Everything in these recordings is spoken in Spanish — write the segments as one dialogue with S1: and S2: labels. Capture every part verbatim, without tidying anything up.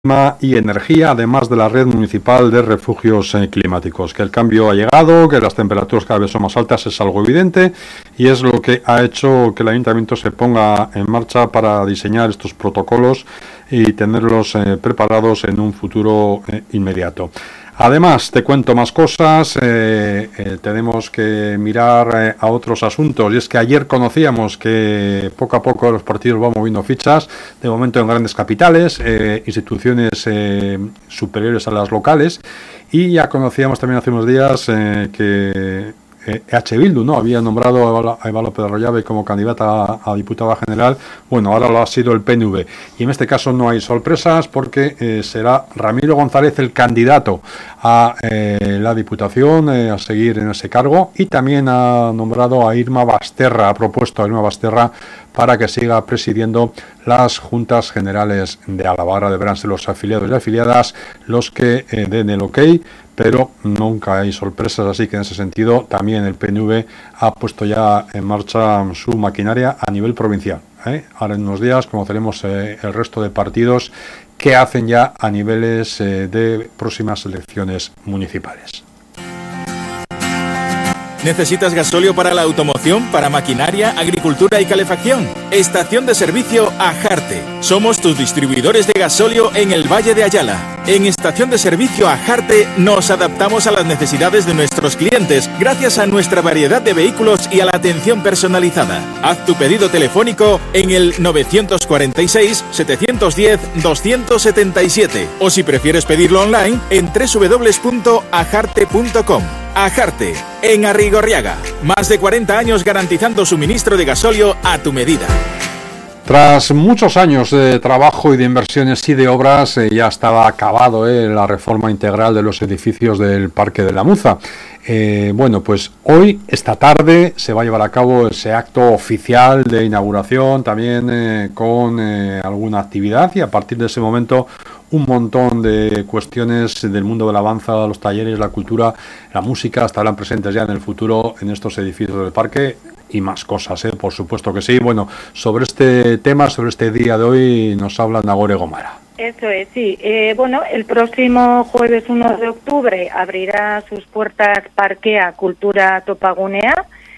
S1: y energía, además de la red municipal de refugios eh, climáticos. Que el cambio ha llegado, que las temperaturas cada vez son más altas, es algo evidente y es lo que ha hecho que el ayuntamiento se ponga en marcha para diseñar estos protocolos y tenerlos eh, preparados en un futuro eh, inmediato. Además, te cuento más cosas, eh, eh, tenemos que mirar eh, a otros asuntos, y es que ayer conocíamos que poco a poco los partidos van moviendo fichas, de momento en grandes capitales, eh, instituciones eh, superiores a las locales, y ya conocíamos también hace unos días eh, que eh, H. Bildu, ¿no?, había nombrado a Eva López de Arroyabe como candidata a, a diputada general. Bueno, ahora lo ha sido el P N V, y en este caso no hay sorpresas porque eh, será Ramiro González el candidato a eh, la Diputación, eh, a seguir en ese cargo, y también ha nombrado a Irma Basterra, ha propuesto a Irma Basterra para que siga presidiendo las Juntas Generales de Álava. Ahora deberán ser los afiliados y afiliadas los que eh, den el ok, pero nunca hay sorpresas, así que en ese sentido también el P N V ha puesto ya en marcha su maquinaria a nivel provincial, ¿eh? Ahora en unos días conoceremos eh, el resto de partidos que hacen ya a niveles eh, de próximas elecciones municipales.
S2: ¿Necesitas gasóleo para la automoción, para maquinaria, agricultura y calefacción? Estación de servicio Ajarte. Somos tus distribuidores de gasóleo en el Valle de Ayala. En Estación de servicio Ajarte nos adaptamos a las necesidades de nuestros clientes gracias a nuestra variedad de vehículos y a la atención personalizada. Haz tu pedido telefónico en el nueve cuatro seis, siete uno cero, dos siete siete o si prefieres pedirlo online en doble u doble u doble u punto ajarte punto com. Ajarte, en Arrigorriaga. Más de cuarenta años garantizando suministro de gasóleo a tu medida.
S1: Tras muchos años de trabajo y de inversiones y de obras, eh, ya estaba acabado eh, la reforma integral de los edificios del Parque de la Muza. Eh, bueno, pues hoy, esta tarde, se va a llevar a cabo ese acto oficial de inauguración, también eh, con eh, alguna actividad, y a partir de ese momento un montón de cuestiones del mundo de la danza, los talleres, la cultura, la música estarán presentes ya en el futuro en estos edificios del parque, y más cosas, ¿eh? Por supuesto que sí. Bueno, sobre este tema, sobre este día de hoy, nos habla Nagore Gomara.
S3: Eso es, sí. Eh, bueno, el próximo jueves uno de octubre abrirá sus puertas Parkea Kultura Topagunea,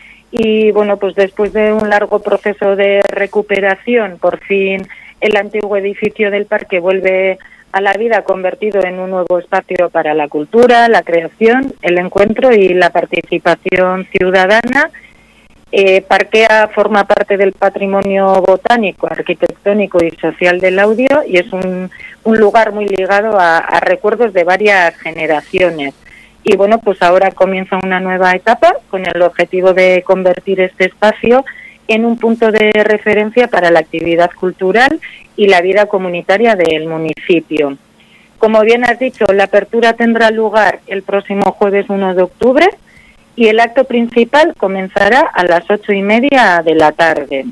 S3: y bueno, pues después de un largo proceso de recuperación, por fin el antiguo edificio del parque vuelve a la vida, convertido en un nuevo espacio para la cultura, la creación, el encuentro y la participación ciudadana. Eh, Parkea forma parte del patrimonio botánico, arquitectónico y social del Laudio, y es un, un lugar muy ligado a, a recuerdos de varias generaciones. Y bueno, pues ahora comienza una nueva etapa con el objetivo de convertir este espacio en un punto de referencia para la actividad cultural y la vida comunitaria del municipio. Como bien has dicho, la apertura tendrá lugar el próximo jueves uno de octubre, y el acto principal comenzará a las ocho y media de la tarde.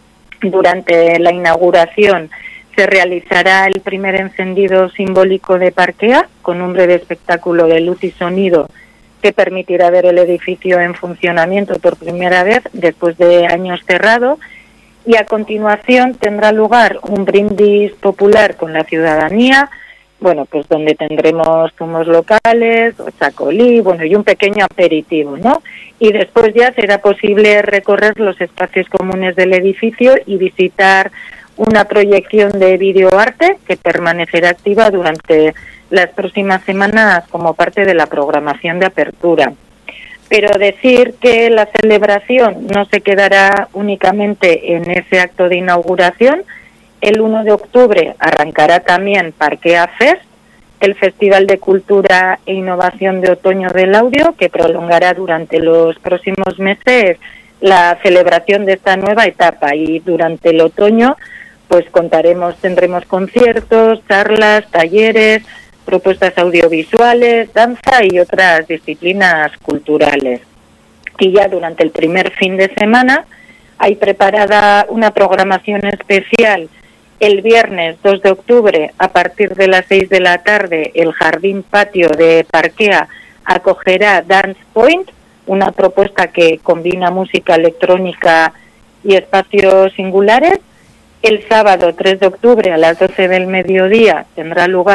S3: Durante la inauguración se realizará el primer encendido simbólico de Parkea, con un breve espectáculo de luz y sonido que permitirá ver el edificio en funcionamiento por primera vez después de años cerrado, y a continuación tendrá lugar un brindis popular con la ciudadanía, bueno, pues donde tendremos zumos locales, o chacolí, bueno, y un pequeño aperitivo, ¿no? Y después ya será posible recorrer los espacios comunes del edificio y visitar una proyección de videoarte que permanecerá activa durante las próximas semanas como parte de la programación de apertura. Pero decir que la celebración no se quedará únicamente en ese acto de inauguración. El uno de octubre arrancará también Parkea Fest, el Festival de Cultura e Innovación de Otoño del Laudio, que prolongará durante los próximos meses la celebración de esta nueva etapa. Y durante el otoño, pues contaremos, tendremos conciertos, charlas, talleres, propuestas audiovisuales, danza y otras disciplinas culturales. Y ya durante el primer fin de semana hay preparada una programación especial. El viernes dos de octubre, a partir de las seis de la tarde, el Jardín Patio de Parkea acogerá Dance Point, una propuesta que combina música electrónica y espacios singulares. El sábado tres de octubre a las doce del mediodía tendrá lugar